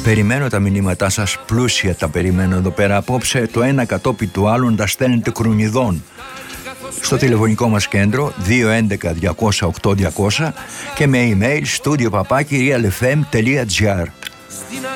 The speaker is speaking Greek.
Περιμένω τα μηνύματά σας, πλούσια τα περιμένω εδώ πέρα απόψε, το ένα κατόπι του άλλου τα στέλνετε κρουνιδών στο τηλεφωνικό μας κέντρο 211-200-8200 και με email studio@realfm.gr.